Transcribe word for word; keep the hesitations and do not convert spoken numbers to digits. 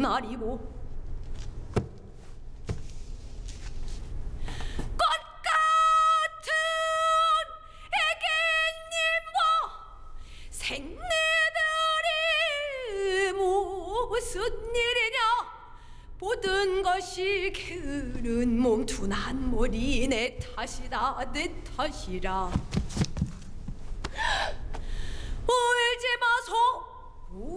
날이고 꽃같은 애기님과 생내들이 무슨 일이냐 모든 것이 게으른 몸 둔한 머리 내 탓이다 내 탓이라 울지 마소